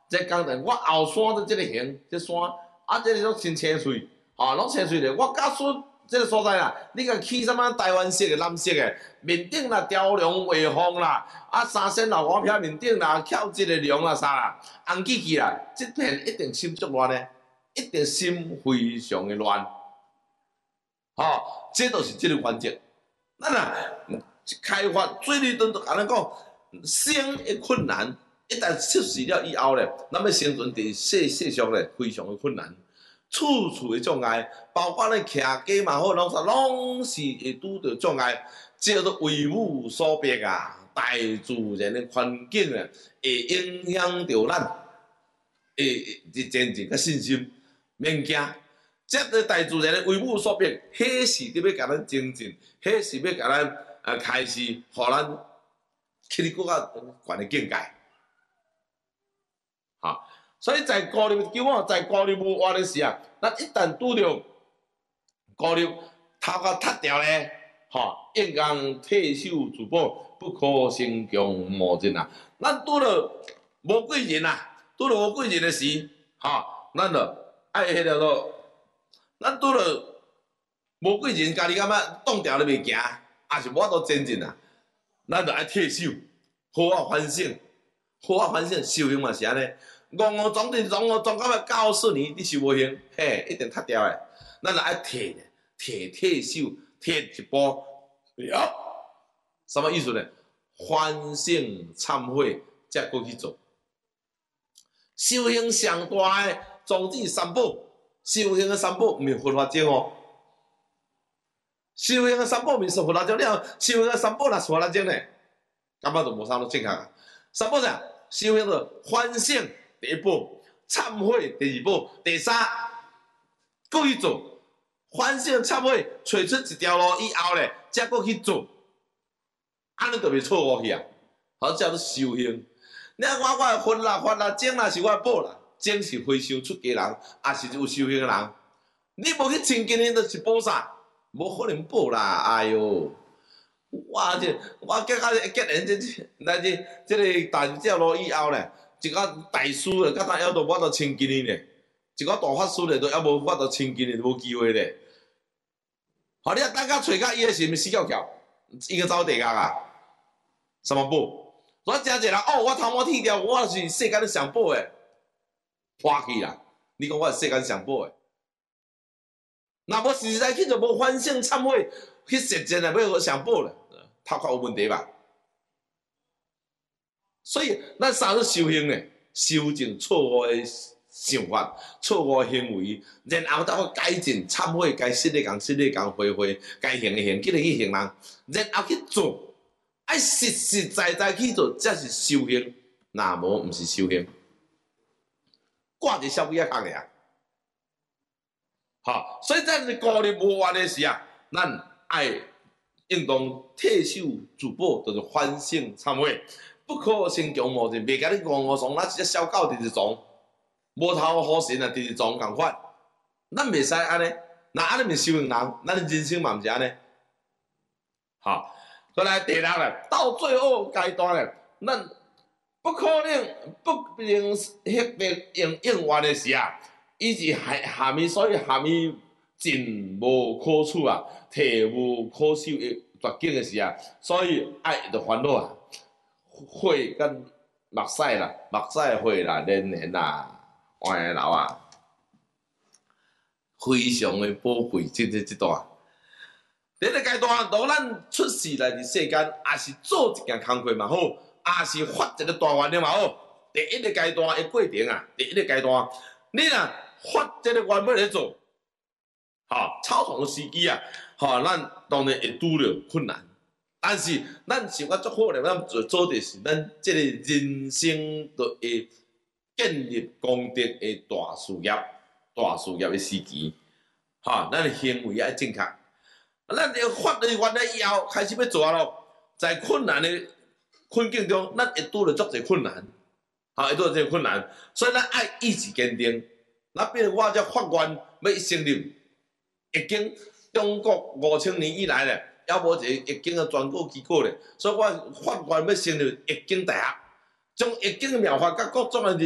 这工程我后山的这个形，这山啊，这个拢真清脆，拢清脆咧。我假使这个所在啦，你甲起什么台湾式的、蓝色的面顶啦，雕龙画凤啦，三仙老王片面顶啦，翘一个龙啦啥啦，红记记啦，这片一定心足乱咧，一定心非常的乱。这就是这个关键。咱开发水利端就安尼讲，生的困难。一旦出事了以后咧，咱要生存伫世上咧，非常的困难，处处的障碍，包括咧徛家嘛好，拢是会拄到障碍，叫做为物所逼啊。大自然的环境啊，会影响到咱的前进甲信心，免惊。这个大自然的为物所逼，迄是伫要甲咱前进，迄是要甲咱开始，互咱去更较悬的境界。所以在高丽叫我在高丽无活的时啊，咱一旦拄着高丽头壳塌掉咧，应当退守自保，不可轻强莫进啊。咱拄着无贵人啊，拄着无贵人的时，咱就爱迄条咯。咱拄着无贵人，家己感觉挡掉咧袂行，也是无法度前进啊。咱就爱退守，好好反省，好好反省，修行嘛是安尼。戆撞到尾90年，你修无行，一定塌掉诶。咱就爱退守，退一步了。什么意思呢？反省忏悔，才过去做。修行上大诶宗旨三宝，修行诶三宝毋是佛法经哦。修行诶三宝毋是佛法经了，修行诶三宝若是佛法经呢，感觉就无啥物正确啊。三宝啥？修行着反省。第一步，忏悔；第二步，第三，过去做，反省忏悔，找出一条路以后咧，才过去做，安尼就袂错误去啊。叫做修行。你看我的佛啦、法啦、经啦是我的宝啦，经是非常出家人，也是有修行的人。你无去亲近伊，就是宝啥？无可能宝啦！哎哟，我结咱这个大这路以后咧。一个大师咧，甲咱还都无法度亲近伊咧；一个大法师咧，都还无法度亲近伊，无机会咧。你啊，等下找到伊诶是毋是死翘翘？伊个走地角啊？什么宝？我真一个人我头毛剃掉，我是世间上宝诶，花去啦！你讲我是世间上宝诶，若无实在去就无反省忏悔，去实践啊，要上宝咧，头壳有问题吧？所以，咱啥是修行呢？修正错误的想法、错误的行为，然后再改进、忏悔，该失的讲，悔，该行的行，记得去行人，然后去做，爱实在去做，才是修行。若无，毋是修行，挂一小鬼仔空尔。所以在高丽无完的时啊，咱爱应当退守自保，就是反省忏悔。不可轻强莫进，袂甲你戆撞，咱一只小狗直直撞，无头好神啊，直直撞共款。咱袂使安尼，那安尼咪修行人，咱人生嘛毋是安尼。再来第六咧，到最后阶段咧，咱不能应完的时啊，伊是下面，所以下面进无可取啊，退无可守的绝境的时啊，所以爱就烦恼啊。火跟目屎啦，目屎火啦，连啦，换流啊，非常的宝贵，这段。第一个阶段，当咱出世来伫世间，也是做一件工课嘛好，也是发一个大愿了嘛好。第一个阶段的过程啊，第一个阶段，你若发这个愿要来做，草创的时机啊，咱当然会拄着困难。但是，咱想法足好咧，咱做的是咱即个人生的会建立功德的大事业的时期，咱的行为要正确。咱要发了愿了以后，开始要做咯，在困难的困境中，咱会拄着足侪困难，会拄着这个困难，所以咱爱意志坚定。那比如我这发愿要成立已经中国5000年以来咧。还无一个易经的专顾机构咧，所以我发愿要成立易经大学，将易经的妙法甲各种的